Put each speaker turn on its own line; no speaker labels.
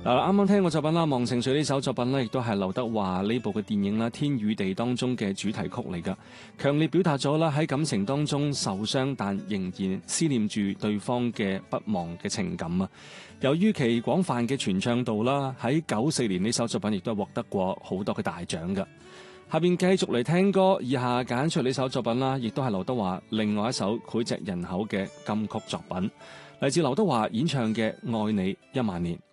嗱，啱啱聽過作品啦，《忘情水》呢首作品呢，亦都係劉德華呢部嘅電影啦《天與地》當中嘅主題曲嚟噶，強烈表達咗啦喺感情當中受傷但仍然思念住對方嘅不忘嘅情感啊！由於其廣泛嘅傳唱度啦，喺94年呢首作品亦都係獲得過好多嘅大獎噶。下邊繼續嚟聽歌，以下揀出呢首作品啦，亦都係劉德華另外一首膾炙人口嘅金曲作品，嚟自劉德華演唱嘅《愛你1萬年》。